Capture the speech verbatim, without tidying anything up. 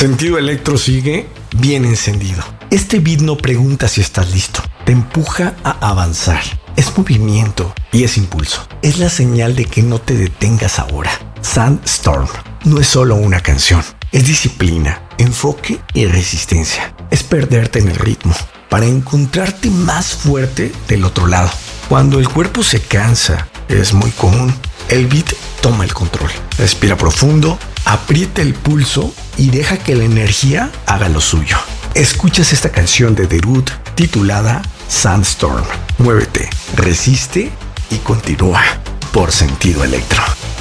Sentido Electro sigue bien encendido. Este beat no pregunta si estás listo, te empuja a avanzar. Es movimiento y es impulso. Es la señal de que no te detengas ahora. Sandstorm no es solo una canción, es disciplina, enfoque y resistencia. Es perderte en el ritmo para encontrarte más fuerte del otro lado. Cuando el cuerpo se cansa, es muy común, el beat toma el control. Respira profundo, aprieta el pulso y deja que la energía haga lo suyo. Escuchas esta canción de The Root titulada Sandstorm. Muévete, resiste y continúa por Sentido Electro.